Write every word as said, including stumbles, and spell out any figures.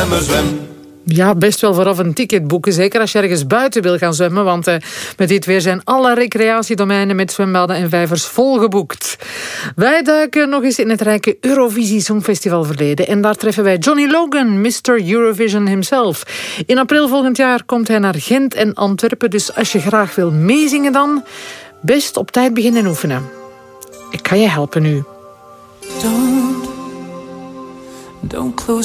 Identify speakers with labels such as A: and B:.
A: zwemmer, zwem.
B: Ja, best wel vooraf een ticket boeken. Zeker als je ergens buiten wil gaan zwemmen. Want uh, met dit weer zijn alle recreatiedomeinen met zwembaden en vijvers volgeboekt. Wij duiken nog eens in het rijke Eurovisie Songfestival verleden. En daar treffen wij Johnny Logan, mister Eurovision himself. In april volgend jaar komt hij naar Gent en Antwerpen. Dus als je graag wil meezingen dan, best op tijd beginnen oefenen. Ik kan je helpen nu.
C: Don't, don't close